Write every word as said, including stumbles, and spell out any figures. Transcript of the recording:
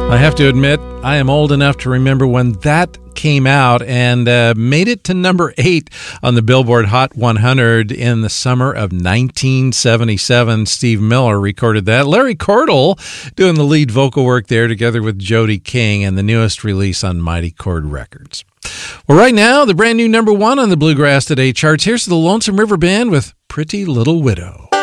I have to admit, I am old enough to remember when that came out and uh, made it to number eight on the Billboard Hot one hundred in the summer of nineteen seventy-seven. Steve Miller recorded that. Larry Cordell doing the lead vocal work there together with Jody King, and the newest release on Mighty Chord Records. Well, right now, the brand new number one on the Bluegrass Today charts. Here's the Lonesome River Band with Pretty Little Widow.